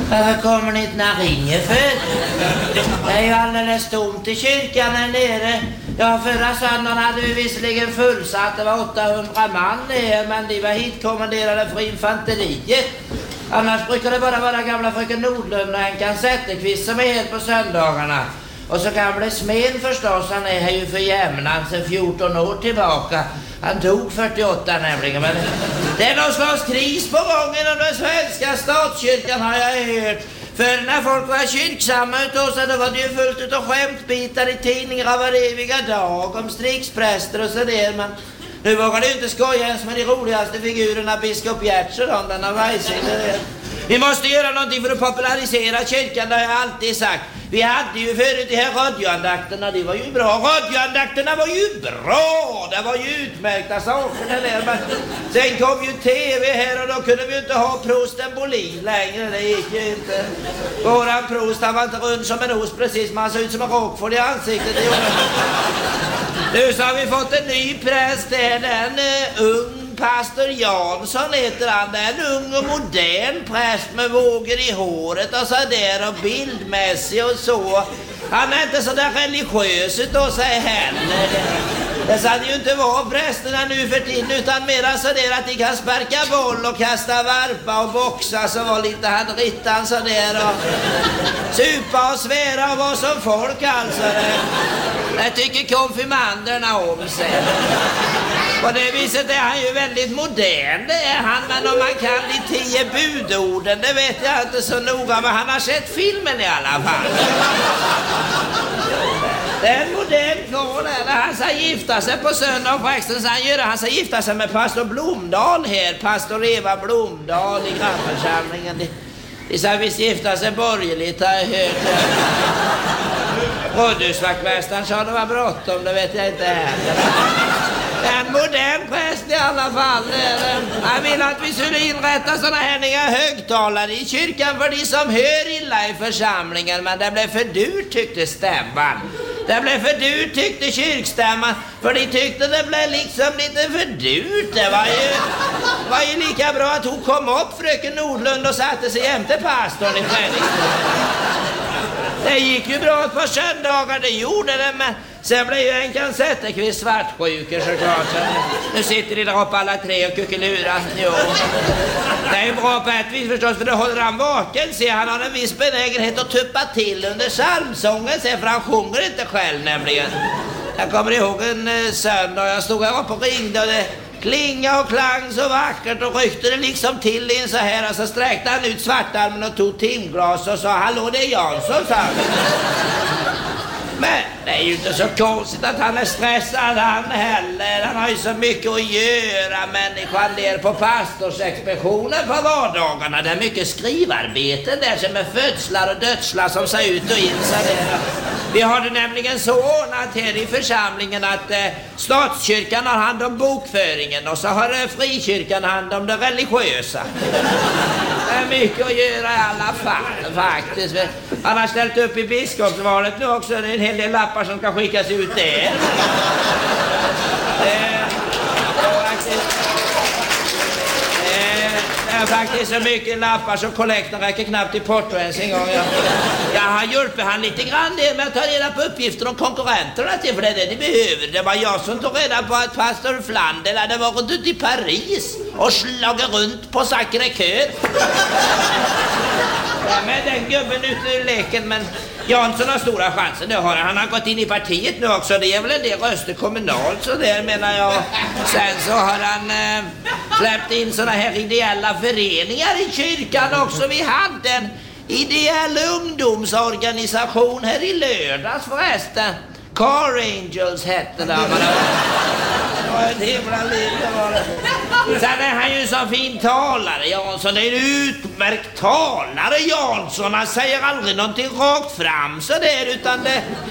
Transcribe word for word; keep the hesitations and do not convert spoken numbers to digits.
Varför kommer ni inte när jag ringer för? Det är ju alldeles tomt i kyrkan här nere. Ja, förra söndagen hade vi visserligen fullsatt. Det var åttahundra man ner, men de var hitkommenderade för infanteriet. Annars brukar det bara vara gamla fröken Nordlund och Henkan Zetterqvist som är helt på söndagarna. Och så gamle Smen förstås, han är här ju för jämnan sedan fjorton år tillbaka. Han tog fyrtioåtta nämligen, men det är någon slags kris på gång inom den svenska statskyrkan har jag hört. För när folk var kyrksamma utav sig, då var det ju fullt utav skämtbitar i tidningar av var eviga dag om strikspräster och sådär, men nu vågar du inte skoja ens med de roligaste figurerna, biskop Gertsson om denna vajsing. Vi måste göra någonting för att popularisera kyrkan, det har jag alltid sagt. Vi hade ju förut de här radioandakterna, det var ju bra. Radioandakterna var ju bra, det var ju utmärkta saker där. Men sen kom ju tv här och då kunde vi ju inte ha prosten Bolin längre, det gick ju inte. Våran prost, han var inte rund som en ost precis, man såg ut som en rockfård i ansiktet. Nu så har vi fått en ny präst, det är en uh, ung pastor Jansson heter han. Det är en ung och modern präst med vågor i håret och så där och bildmässig och så. Han är inte så där religiös utav sig heller. Det ska ju inte vara prästerna nu för tiden utan mera så där att de kan sparka boll och kasta varpa och boxa så var lite han rittan så där och supa och svära och vara som folk alltså. Det tycker konfirmanderna om sig. På det viset är han ju väldigt modern, det är han, men om man kan de tio budorden, det vet jag inte så noga, men han har sett filmen i alla fall. Det är en modern kvar där, han ska gifta sig på söndag och förresten så han gör det, han ska gifta sig med pastor Blomdahl här, pastor Eva Blomdahl i grannförsamlingen. De, de ska visst gifta sig borgerligt, har jag hört. Rådhusvaktmästaren sa det var bråttom, det vet jag inte heller. En modern präst i alla fall. Han vill att vi skulle inrätta såna här nya högtalare i kyrkan för de som hör illa i församlingen. Men det blev för dyrt tyckte stämman. Det blev för dyrt tyckte kyrkstämman. För de tyckte det blev liksom lite för dyrt. Det var ju, var ju lika bra att hon kom upp, fröken Nordlund, och satte sig jämte pastorn i predikstolen. Det gick ju bra ett par söndagar, det gjorde det, men sen blev ju Henkan Zetterqvist svartsjuker såklart. Så nu sitter de där uppe alla tre och kuckelurar. Jo. Det är ju bra på ett vis förstås, för då håller han vaken. Se, han har en viss benägenhet att tuppa till under psalmsången, se, för han sjunger inte själv nämligen. Jag kommer ihåg en eh, söndag, jag stod här uppe och ringde och det klinga och klang så vackert och ryckte det liksom till in så här och så sträckte han ut svartarmen och tog timglas och sa hallå, det är Jansson, sa han. Men det är ju inte så konstigt att han är stressad han heller. Han har ju så mycket att göra, människan ner på pastorsexpeditionen på vardagarna. Det är mycket skrivarbete där som är födslar och dödslar som ser ut och in så där. Vi har det nämligen så ordnat här i församlingen att eh, statskyrkan har hand om bokföringen och så har eh, frikyrkan hand om det religiösa. Det är mycket att göra i alla fall faktiskt. Han har ställt upp i biskopsvalet nu också. Det är en hel del lappar som ska skickas ut där. Det, det är faktiskt så mycket lappar så kollekten räcker knappt i porto ens en gång. Jag, jag har hjälpt han lite grann det med att ta reda på uppgifter om konkurrenterna till, för det är det de behöver. Det var jag som tog reda på att pastor Flandel hade varit ute i Paris och slagit runt på Sacré-Cœur. Ja, men den gubben ute ur leken, men Jansson har stora chanser. Nu har han, han har gått in i partiet nu också. Det är väl en del röster kommunalt så där menar jag. Sen så har han eh, släppt in såna här ideella föreningar i kyrkan också. Vi hade en ideell ungdomsorganisation här i lördags förresten. Car Angels hette det. Det var ett himla liv det var det. Sen är han ju så fin talare, Jansson. Det är en utmärkt talare, Jansson. Han säger aldrig någonting rakt fram så där, utan det